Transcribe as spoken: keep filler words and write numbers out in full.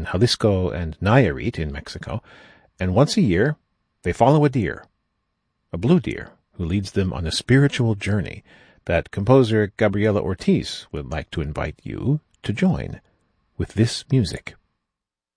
in Jalisco and Nayarit in Mexico, and once a year they follow a deer, a blue deer, who leads them on a spiritual journey that composer Gabriela Ortiz would like to invite you to join with this music.